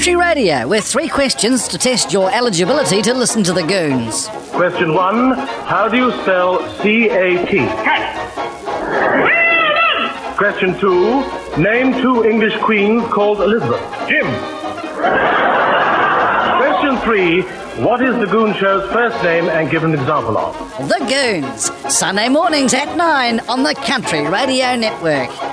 Country Radio, with 3 questions to test your eligibility to listen to the Goons. Question 1. How do you spell C-A-T? Question 2. Name 2 English queens called Elizabeth. Jim. Question 3. What is the Goon Show's first name and give an example of? The Goons, Sunday mornings at 9 on the Country Radio Network.